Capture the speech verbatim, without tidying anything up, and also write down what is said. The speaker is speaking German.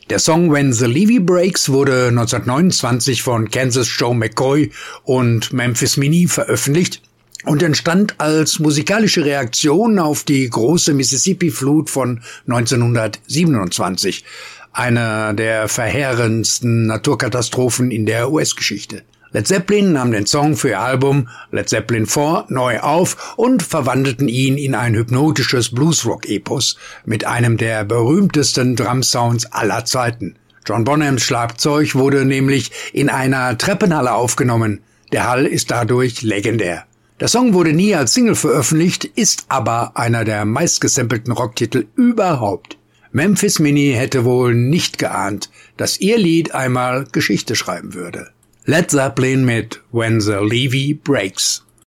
Der Song When the Levee Breaks wurde neunzehnhundertneunundzwanzig von Kansas Joe McCoy und Memphis Minnie veröffentlicht und entstand als musikalische Reaktion auf die große Mississippi-Flut von neunzehnhundertsiebenundzwanzig, einer der verheerendsten Naturkatastrophen in der U S-Geschichte. Led Zeppelin nahm den Song für ihr Album Led Zeppelin vier neu auf und verwandelten ihn in ein hypnotisches Bluesrock-Epos mit einem der berühmtesten Drumsounds aller Zeiten. John Bonhams Schlagzeug wurde nämlich in einer Treppenhalle aufgenommen. Der Hall ist dadurch legendär. Der Song wurde nie als Single veröffentlicht, ist aber einer der meistgesampelten Rocktitel überhaupt. Memphis Minnie hätte wohl nicht geahnt, dass ihr Lied einmal Geschichte schreiben würde. Led Zeppelin mit When the Levee Breaks.